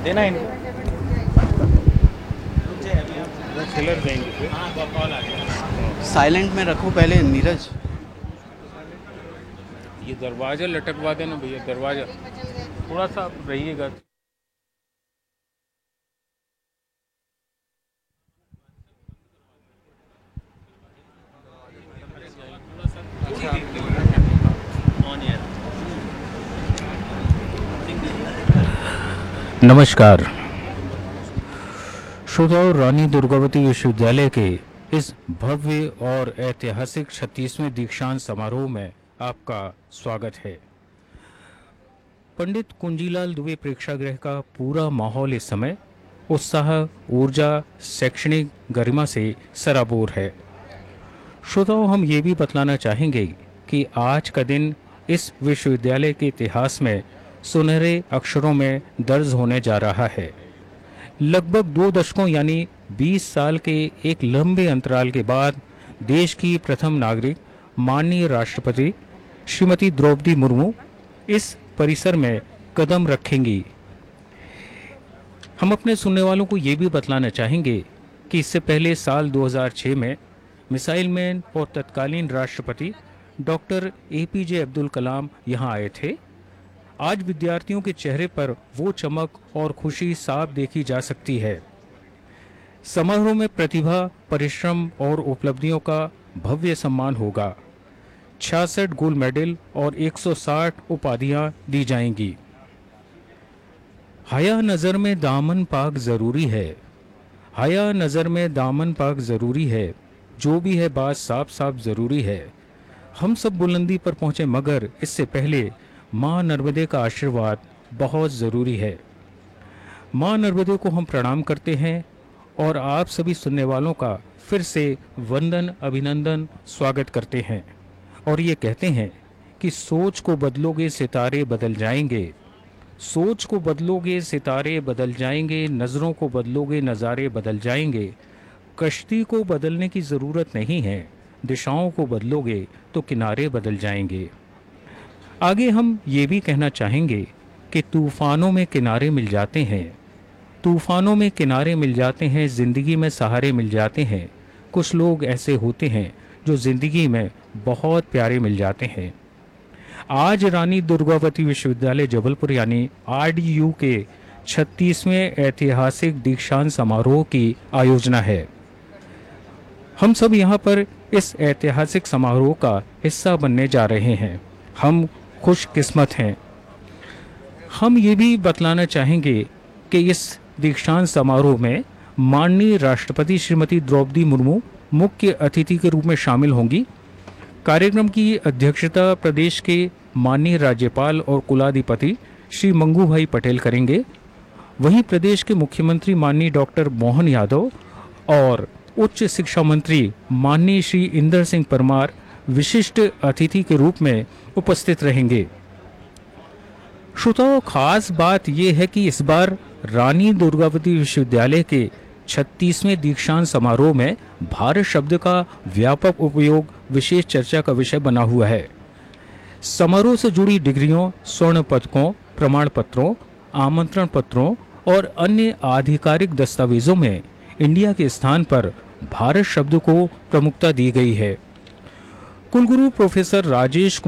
देना इनको सेलर देंगे फिर। हाँ कॉल आ गया। साइलेंट में रखो पहले नीरज। ये दरवाज़ा लटकवा देना भैया, दरवाज़ा थोड़ा सा आप रहिएगा। नमस्कार श्रोताओं, रानी दुर्गावती विश्वविद्यालय के इस भव्य और ऐतिहासिक 36वें दीक्षांत समारोह में आपका स्वागत है। पंडित कुंजीलाल दुबे प्रेक्षागृह का पूरा माहौल इस समय उत्साह, ऊर्जा, शैक्षणिक गरिमा से सराबोर है। श्रोताओं, हम ये भी बतलाना चाहेंगे कि आज का दिन इस विश्वविद्यालय के इतिहास में सुनहरे अक्षरों में दर्ज होने जा रहा है। लगभग 2 दशकों यानी 20 साल के एक लंबे अंतराल के बाद देश की प्रथम नागरिक माननीय राष्ट्रपति श्रीमती द्रौपदी मुर्मू इस परिसर में कदम रखेंगी। हम अपने सुनने वालों को ये भी बतलाना चाहेंगे कि इससे पहले साल 2006 में मिसाइल मैन और तत्कालीन राष्ट्रपति डॉक्टर APJ अब्दुल कलाम यहाँ आए थे। आज विद्यार्थियों के चेहरे पर वो चमक और खुशी साफ देखी जा सकती है। समारोह में प्रतिभा, परिश्रम और उपलब्धियों का भव्य सम्मान होगा। 66 गोल्ड मेडल और 160 उपाधियां दी जाएंगी। हया नज़र में दामन पाक ज़रूरी है, हया नज़र में दामन पाक ज़रूरी है, जो भी है बात साफ साफ ज़रूरी है। हम सब बुलंदी पर पहुँचे मगर इससे पहले माँ नर्मदे का आशीर्वाद बहुत ज़रूरी है। माँ नर्मदे को हम प्रणाम करते हैं और आप सभी सुनने वालों का फिर से वंदन, अभिनंदन, स्वागत करते हैं और ये कहते हैं कि सोच को बदलोगे सितारे बदल जाएंगे, सोच को बदलोगे सितारे बदल जाएंगे, नज़रों को बदलोगे नज़ारे बदल जाएंगे। कश्ती को बदलने की ज़रूरत नहीं है, दिशाओं को बदलोगे तो किनारे बदल जाएंगे। आगे हम ये भी कहना चाहेंगे कि तूफ़ानों में किनारे मिल जाते हैं, तूफ़ानों में किनारे मिल जाते हैं, ज़िंदगी में सहारे मिल जाते हैं। कुछ लोग ऐसे होते हैं जो ज़िंदगी में बहुत प्यारे मिल जाते हैं। आज रानी दुर्गावती विश्वविद्यालय जबलपुर यानी RDU के 36वें ऐतिहासिक दीक्षांत समारोह की आयोजना है। हम सब यहाँ पर इस ऐतिहासिक समारोह का हिस्सा बनने जा रहे हैं। हम खुशकिस्मत हैं। हम ये भी बतलाना चाहेंगे कि इस दीक्षांत समारोह में माननीय राष्ट्रपति श्रीमती द्रौपदी मुर्मू मुख्य अतिथि के रूप में शामिल होंगी। कार्यक्रम की अध्यक्षता प्रदेश के माननीय राज्यपाल और कुलाधिपति श्री मंगू भाई पटेल करेंगे। वहीं प्रदेश के मुख्यमंत्री माननीय डॉक्टर मोहन यादव और उच्च शिक्षा मंत्री माननीय श्री इंदर सिंह परमार विशिष्ट अतिथि के रूप में उपस्थित रहेंगे। श्रोताओं, खास बात यह है कि इस बार रानी दुर्गावती विश्वविद्यालय के 36वें दीक्षांत समारोह में भारत शब्द का व्यापक उपयोग विशेष चर्चा का विषय बना हुआ है। समारोह से जुड़ी डिग्रियों, स्वर्ण पदकों, प्रमाण पत्रों, आमंत्रण पत्रों और अन्य आधिकारिक दस्तावेजों में इंडिया के स्थान पर भारत शब्द को प्रमुखता दी गई है। कुलगुरु प्रोफेसर राजेश